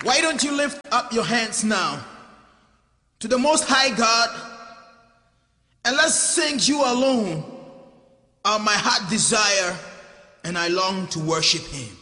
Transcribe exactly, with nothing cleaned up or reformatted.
Why don't you lift up your hands now to the Most High God, and let's sing You Alone Are My Heart Desire, and I long to worship Him.